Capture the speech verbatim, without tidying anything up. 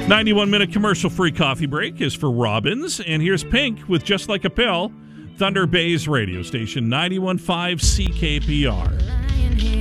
ninety-one minute commercial-free coffee break is for Robbins. And here's Pink with Just Like a Pill, Thunder Bay's radio station, ninety-one point five C K P R.